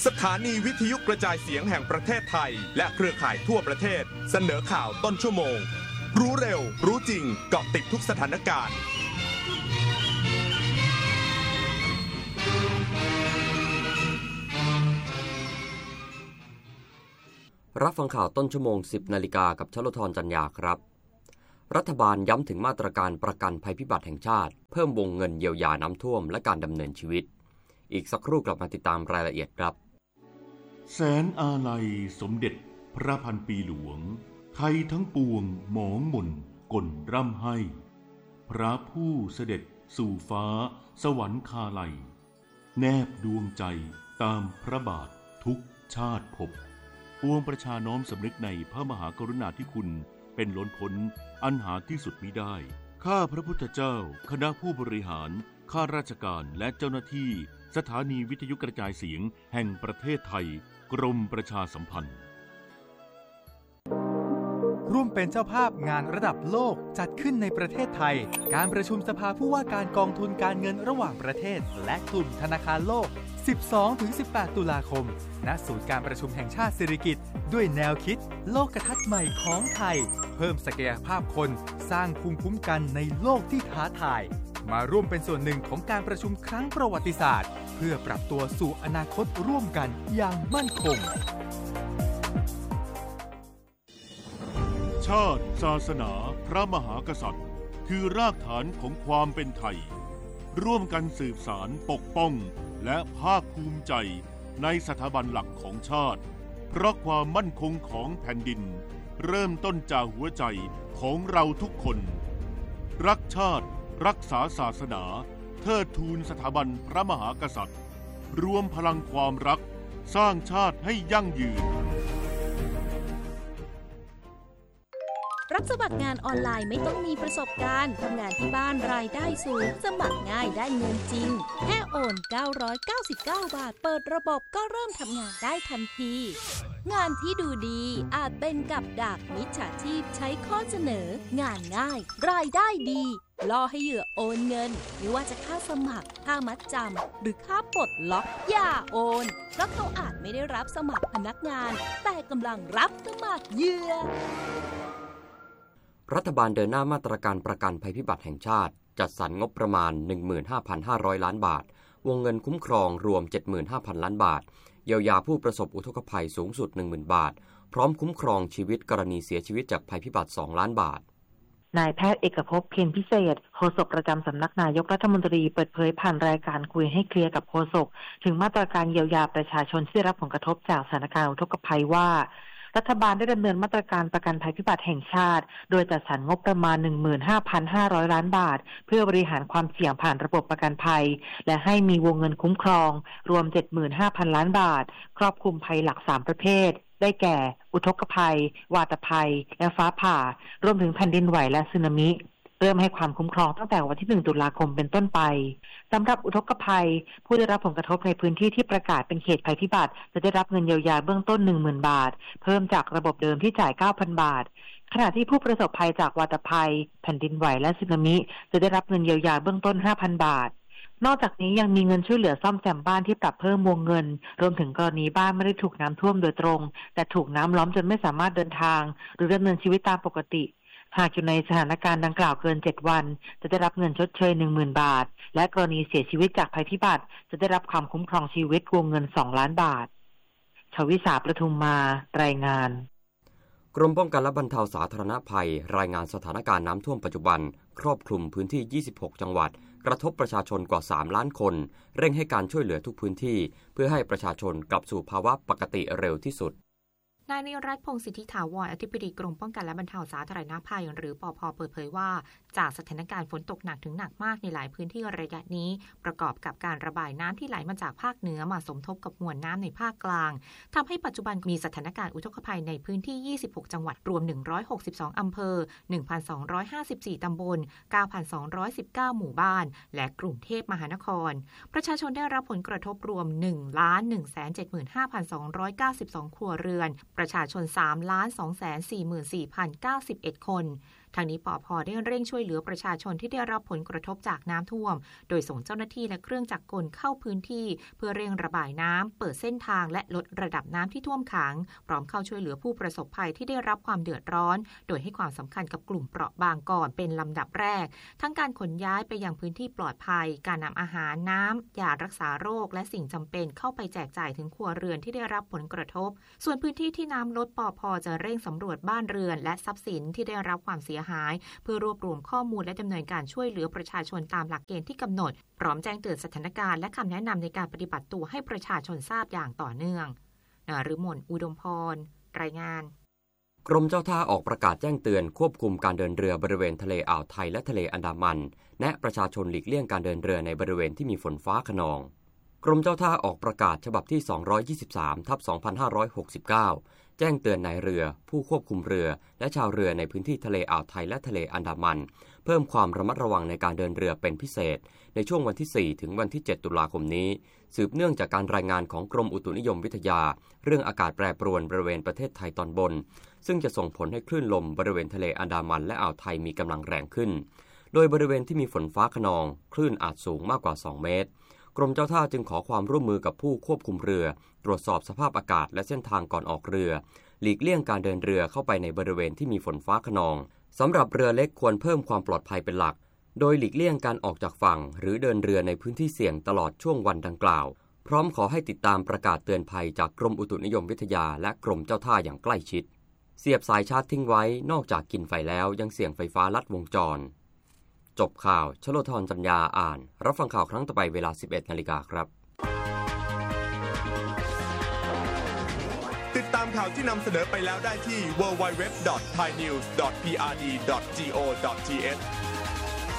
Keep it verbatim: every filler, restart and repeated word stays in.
สถานีวิทยุกระจายเสียงแห่งประเทศไทยและเครือข่ายทั่วประเทศเสนอข่าวต้นชั่วโมงรู้เร็วรู้จริงเกาะติดทุกสถานการณ์รับฟังข่าวต้นชั่วโมง สิบนาฬิกากับชลธรจันยาครับรัฐบาลย้ำถึงมาตรการประกันภัยพิบัติแห่งชาติเพิ่มวงเงินเยียวยาน้ำท่วมและการดำเนินชีวิตอีกสักครู่กลับมาติดตามรายละเอียดครับแสนอาลัยสมเด็จพระพันปีหลวงไทยทั้งปวงหมองหม่นก่นร่ำให้พระผู้เสด็จสู่ฟ้าสวรรคาลัยแนบดวงใจตามพระบาททุกชาติภพปวงประชาน้อมสำนึกในพระมหากรุณาธิคุณเป็นล้นพ้นอันหาที่สุดมิได้ข้าพระพุทธเจ้าคณะผู้บริหารข้าราชการและเจ้าหน้าที่สถานีวิทยุกระจายเสียงแห่งประเทศไทยกรมประชาสัมพันธ์ร่วมเป็นเจ้าภาพงานระดับโลกจัดขึ้นในประเทศไทยการประชุมสภาผู้ว่าการกองทุนการเงินระหว่างประเทศและกลุ่มธนาคารโลก สิบสองถึงสิบแปด ตุลาคมณศูนย์การประชุมแห่งชาติสิริกิติ์ด้วยแนวคิดโลกทัศน์ใหม่ของไทยเพิ่มศักยภาพคนสร้างภูมิคุ้มกันในโลกที่ท้าทายมาร่วมเป็นส่วนหนึ่งของการประชุมครั้งประวัติศาสตร์เพื่อปรับตัวสู่อนาคตร่วมกันอย่างมั่นคงชาติศาสนาพระมหากษัตริย์คือรากฐานของความเป็นไทยร่วมกันสืบสานปกป้องและภาคภูมิใจในสถาบันหลักของชาติเพราะความมั่นคงของแผ่นดินเริ่มต้นจากหัวใจของเราทุกคนรักชาติรักษาศาสนาเทิดทูนสถาบันพระมหากษัตริย์รวมพลังความรักสร้างชาติให้ยั่งยืนรับสมัครงานออนไลน์ไม่ต้องมีประสบการณ์ทำงานที่บ้านรายได้สูงสมัครง่ายได้เงินจริงแค่โอนเก้าร้อยเก้าสิบเก้าบาทเปิดระบบก็เริ่มทำงานได้ทันทีงานที่ดูดีอาจเป็นกับดักมิจฉาชีพใช้ข้อเสนองานง่ายรายได้ดีล่อให้เหยื่อโอนเงินไม่ว่าจะค่าสมัครค่ามัดจำหรือค่าปลดล็อกอย่าโอนเพราะเขาอาจไม่ได้รับสมัครพนักงานแต่กำลังรับสมัครเหยื่อรัฐบาลเดินหน้ามาตรการประกันภัยพิบัติแห่งชาติจัดสรรงบประมาณ หนึ่งหมื่นห้าพันห้าร้อย ล้านบาทวงเงินคุ้มครองรวม เจ็ดหมื่นห้าพัน ล้านบาทเยียวยาผู้ประสบอุทกภัยสูงสุด หนึ่งหมื่น บาทพร้อมคุ้มครองชีวิตกรณีเสียชีวิตจากภัยพิบัติ สอง ล้านบาทนายแพทย์เอกภพ เพียรพิเศษโฆษกประจำสำนักนายกรัฐมนตรีเปิดเผยผ่านรายการคุยให้เคลียร์กับโฆษกถึงมาตรการเยียวยาประชาชนที่ได้รับผลกระทบจากสถานการณ์อุทกภัยว่ารัฐบาลได้ดำเนินมาตรการประกันภัยพิบัติแห่งชาติโดยจัดสรรงบประมาณ หนึ่งหมื่นห้าพันห้าร้อย ล้านบาทเพื่อบริหารความเสี่ยงผ่านระบบประกันภัยและให้มีวงเงินคุ้มครองรวม เจ็ดหมื่นห้าพัน ล้านบาทครอบคลุมภัยหลักสามประเภทได้แก่อุทกภัยวาตภัยและฟ้าผ่ารวมถึงแผ่นดินไหวและสึนามิเริ่มให้ความคุ้มครองตั้งแต่วันที่หนึ่งตุลาคมเป็นต้นไปสำหรับอุทกภัยผู้ได้รับผลกระทบในพื้นที่ที่ประกาศเป็นเขตภัยพิบัติจะได้รับเงินเยียวยาเบื้องต้น หนึ่งหมื่น บาทเพิ่มจากระบบเดิมที่จ่าย เก้าพัน บาทขณะที่ผู้ประสบภัยจากวาตภัยแผ่นดินไหวและสึนามิจะได้รับเงินเยียวยาเบื้องต้น ห้าพัน บาทนอกจากนี้ยังมีเงินช่วยเหลือซ่อมแซมบ้านที่ปรับเพิ่มวงเงินรวมถึงกรณีบ้านไม่ได้ถูกน้ำท่วมโดยตรงแต่ถูกน้ำล้อมจนไม่สามารถเดินทางหรือดำเนินชีวิตตามปกติหากอยู่ในสถานการณ์ดังกล่าวเกินเจ็ดวันจะได้รับเงินชดเชย หนึ่งหมื่น บาทและกรณีเสียชีวิตจากภัยพิบัติจะได้รับความคุ้มครองชีวิตวงเงินสองล้านบาทชวิสาประทุมมารายงานกรมป้องกันและบรรเทาสาธารณภัยรายงานสถานการณ์น้ำท่วมปัจจุบันครอบคลุมพื้นที่ยี่สิบหกจังหวัดกระทบประชาชนกว่าสามล้านคนเร่งให้การช่วยเหลือทุกพื้นที่เพื่อให้ประชาชนกลับสู่ภาวะปกติเร็วที่สุดนายนิรัตน์พงศ์สิทธิถาวรอธิบดีกรมป้องกันและบรรเทาสาธารณภัยหรือปภ.เปิดเผยว่าจากสถานการณ์ฝนตกหนักถึงหนักมากในหลายพื้นที่ระยะนี้ประกอบกับการระบายน้ำที่ไหลมาจากภาคเหนือมาสมทบกับมวลน้ำในภาคกลางทำให้ปัจจุบันมีสถานการณ์อุทกภัยในพื้นที่ยี่สิบหกจังหวัดรวมหนึ่งร้อยหกสิบสองอำเภอ หนึ่งพันสองร้อยห้าสิบสี่ ตำบล เก้าพันสองร้อยสิบเก้า หมู่บ้านและกรุงเทพมหานครประชาชนได้รับผลกระทบรวม หนึ่งล้าน หนึ่งแสนเจ็ดหมื่นห้าพันสองร้อยเก้าสิบสอง ครัวเรือนประชาชนสามล้าน สองแสนสี่หมื่นสี่พันเก้าสิบเอ็ด คนทางนี้ปภ.ได้เร่งช่วยเหลือประชาชนที่ได้รับผลกระทบจากน้ำท่วมโดยส่งเจ้าหน้าที่และเครื่องจักรกลเข้าพื้นที่เพื่อเร่งระบายน้ำเปิดเส้นทางและลดระดับน้ำที่ท่วมขังพร้อมเข้าช่วยเหลือผู้ประสบภัยที่ได้รับความเดือดร้อนโดยให้ความสำคัญกับกลุ่มเปราะบางก่อนเป็นลำดับแรกทั้งการขนย้ายไปยังพื้นที่ปลอดภัยการนำอาหารน้ำยารักษาโรคและสิ่งจำเป็นเข้าไปแจกจ่ายถึงครัวเรือนที่ได้รับผลกระทบส่วนพื้นที่ที่น้ำลดปภ.จะเร่งสำรวจบ้านเรือนและทรัพย์สินที่ได้รับความเสียหายเพื่อรวบรวมข้อมูลและดำเนินการช่วยเหลือประชาชนตามหลักเกณฑ์ที่กำหนดพร้อมแจ้งเตือนสถานการณ์และคำแนะนำในการปฏิบัติตัวให้ประชาชนทราบอย่างต่อเนื่องนฤมลอุดมพรรายงานกรมเจ้าท่าออกประกาศแจ้งเตือนควบคุมการเดินเรือบริเวณทะเลอ่าวไทยและทะเลอันดามันแนะประชาชนหลีกเลี่ยงการเดินเรือในบริเวณที่มีฝนฟ้าคะนองกรมเจ้าท่าออกประกาศฉบับที่ สองร้อยยี่สิบสาม ทับ สองพันห้าร้อยหกสิบเก้า แจ้งเตือนนายเรือผู้ควบคุมเรือและชาวเรือในพื้นที่ทะเลอ่าวไทยและทะเลอันดามันเพิ่มความระมัดระวังในการเดินเรือเป็นพิเศษในช่วงวันที่ สี่ ถึงวันที่ เจ็ด ตุลาคมนี้สืบเนื่องจากการรายงานของกรมอุตุนิยมวิทยาเรื่องอากาศแปรปรวนบริเวณประเทศไทยตอนบนซึ่งจะส่งผลให้คลื่นลมบริเวณทะเลอันดามันและอ่าวไทยมีกำลังแรงขึ้นโดยบริเวณที่มีฝนฟ้าคะนองคลื่นอาจสูงมากกว่าสองเมตรกรมเจ้าท่าจึงขอความร่วมมือกับผู้ควบคุมเรือตรวจสอบสภาพอากาศและเส้นทางก่อนออกเรือหลีกเลี่ยงการเดินเรือเข้าไปในบริเวณที่มีฝนฟ้าคะนองสำหรับเรือเล็กควรเพิ่มความปลอดภัยเป็นหลักโดยหลีกเลี่ยงการออกจากฝั่งหรือเดินเรือในพื้นที่เสี่ยงตลอดช่วงวันดังกล่าวพร้อมขอให้ติดตามประกาศเตือนภัยจากกรมอุตุนิยมวิทยาและกรมเจ้าท่าอย่างใกล้ชิดเสียบสายชาร์จทิ้งไว้นอกจากกินไฟแล้วยังเสี่ยงไฟฟ้าลัดวงจรจบข่าวชโลธรจัญญาอ่านรับฟังข่าวครั้งต่อไปเวลา สิบเอ็ดนาฬิกาครับติดตามข่าวที่นำเสนอไปแล้วได้ที่ ดับเบิลยู ดับเบิลยู ดับเบิลยู ดอท ไทยนิวส์ ดอท พี อาร์ ดี ดอท จี โอ ดอท ที เอช